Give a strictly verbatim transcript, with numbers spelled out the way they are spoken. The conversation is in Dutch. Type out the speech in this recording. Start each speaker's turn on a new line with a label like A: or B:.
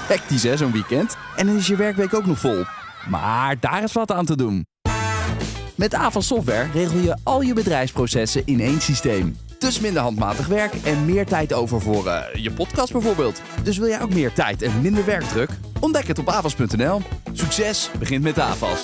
A: Hectisch hè, zo'n weekend. En dan is je werkweek ook nog vol. Maar daar is wat aan te doen. Met Avas Software regel je al je bedrijfsprocessen in één systeem. Dus minder handmatig werk en meer tijd over voor uh, je podcast bijvoorbeeld. Dus wil jij ook meer tijd en minder werkdruk? Ontdek het op avas punt n l. Succes begint met Avas.